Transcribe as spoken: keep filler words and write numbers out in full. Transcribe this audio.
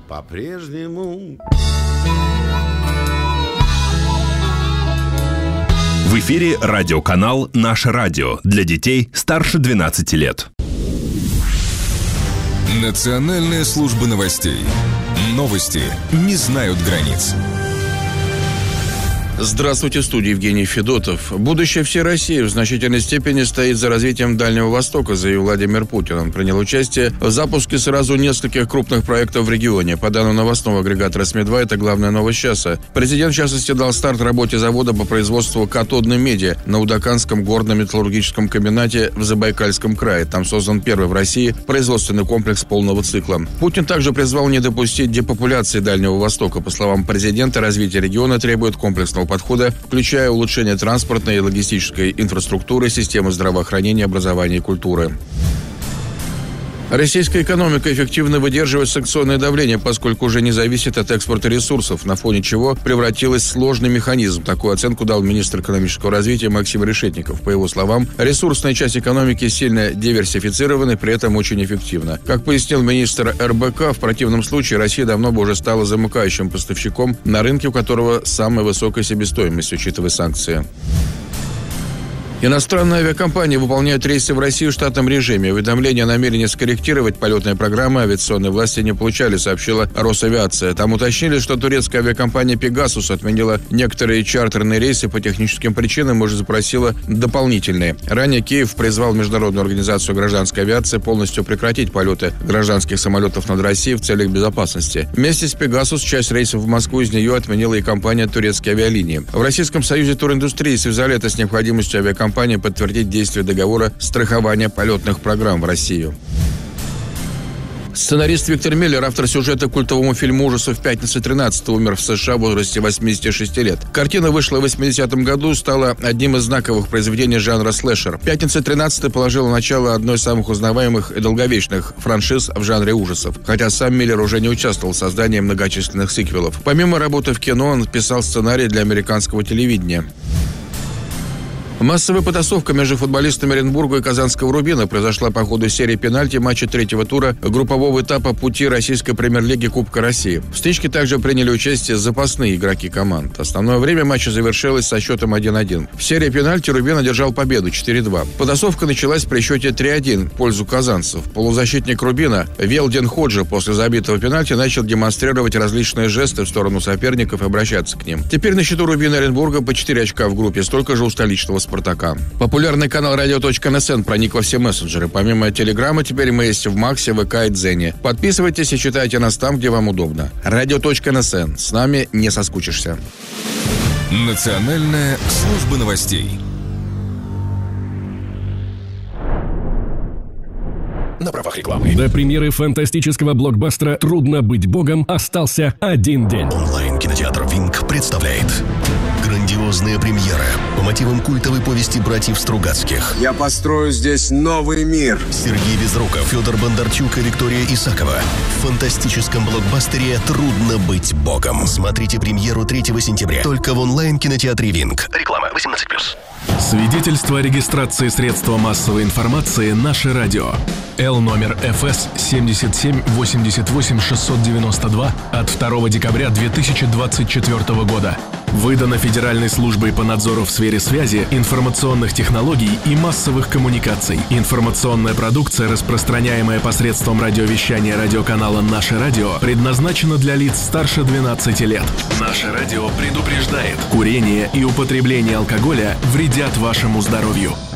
по-прежнему. В эфире радиоканал «Наше радио» для детей старше двенадцати лет. Национальная служба новостей. Новости не знают границ. Здравствуйте, в студии Евгений Федотов. Будущее всей России в значительной степени стоит за развитием Дальнего Востока, заявил Владимир Путин. Он принял участие в запуске сразу нескольких крупных проектов в регионе. По данным новостного агрегатора СМИ два, это главная новость часа. Президент, в частности, дал старт работе завода по производству катодной меди на Удаканском горно-металлургическом комбинате в Забайкальском крае. Там создан первый в России производственный комплекс полного цикла. Путин также призвал не допустить депопуляции Дальнего Востока. По словам президента, развитие региона требует комплексного подхода, включая улучшение транспортной и логистической инфраструктуры, системы здравоохранения, образования и культуры. Российская экономика эффективно выдерживает санкционное давление, поскольку уже не зависит от экспорта ресурсов, на фоне чего превратилась в сложный механизм. Такую оценку дал министр экономического развития Максим Решетников. По его словам, ресурсная часть экономики сильно диверсифицирована и при этом очень эффективна. Как пояснил министр эр бэ ка, в противном случае Россия давно бы уже стала замыкающим поставщиком на рынке, у которого самая высокая себестоимость, учитывая санкции. Иностранные авиакомпании выполняют рейсы в Россию в штатном режиме. Уведомления о намерении скорректировать полетные программы авиационные власти не получали, сообщила Росавиация. Там уточнили, что турецкая авиакомпания «Пегасус» отменила некоторые чартерные рейсы по техническим причинам и уже запросила дополнительные. Ранее Киев призвал Международную организацию гражданской авиации полностью прекратить полеты гражданских самолетов над Россией в целях безопасности. Вместе с «Пегасус» часть рейсов в Москву из нее отменила и компания «Турецкие авиалинии». В Российском союзе туриндустрии связали это с необходимостью авиакомпании подтвердить действие договора страхования полетных программ в Россию. Сценарист Виктор Миллер, автор сюжета к культовому фильму ужасов «Пятница тринадцатого», умер в США в возрасте восьмидесяти шести лет. Картина вышла в восьмидесятом году, стала одним из знаковых произведений жанра слэшер. «Пятница тринадцатая» положила начало одной из самых узнаваемых и долговечных франшиз в жанре ужасов, хотя сам Миллер уже не участвовал в создании многочисленных сиквелов. Помимо работы в кино, он писал сценарий для американского телевидения. Массовая потасовка между футболистами Оренбурга и казанского «Рубина» произошла по ходу серии пенальти матча третьего тура группового этапа пути российской премьер-лиги Кубка России. В стычке также приняли участие запасные игроки команд. Основное время матча завершилось со счетом один-один. В серии пенальти «Рубин» одержал победу четыре-два. Потасовка началась при счете три-один в пользу казанцев. Полузащитник «Рубина» Велдин Ходжа после забитого пенальти начал демонстрировать различные жесты в сторону соперников и обращаться к ним. Теперь на счету «Рубина» Оренбурга по четыре очка в группе, столько же у столичного «Спартака». Популярный канал радио точка эн эс эн проник во все мессенджеры. Помимо Телеграма, теперь мы есть в Максе, ВК и Дзене. Подписывайтесь и читайте нас там, где вам удобно. радио точка эн эс эн. С нами не соскучишься. Национальная служба новостей. На правах рекламы. До премьеры фантастического блокбастера «Трудно быть богом» остался один день. Онлайн-кинотеатр «Винк» представляет грандиозная премьера по мотивам культовой повести братьев Стругацких. Я построю здесь новый мир. Сергей Безруков, Федор Бондарчук и Виктория Исакова. В фантастическом блокбастере «Трудно быть богом». Смотрите премьеру третьего сентября. Только в онлайн-кинотеатре «Винк». Реклама восемнадцать плюс. Свидетельство о регистрации средства массовой информации «Наше радио». Л номер эф эс семьдесят семь восемьдесят восемь шестьсот девяносто два от второго декабря две тысячи двадцать четвёртого года. Выдано Федеральной службой по надзору в сфере связи, информационных технологий и массовых коммуникаций. Информационная продукция, распространяемая посредством радиовещания радиоканала «Наше радио», предназначена для лиц старше двенадцати лет. «Наше радио» предупреждает: курение и употребление алкоголя вредят вашему здоровью.